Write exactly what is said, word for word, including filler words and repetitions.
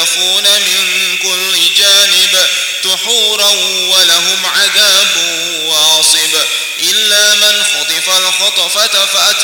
يخافون من كل جانب دحورا ولهم عذاب واصب إلا من خطف الخطفة فأتبعه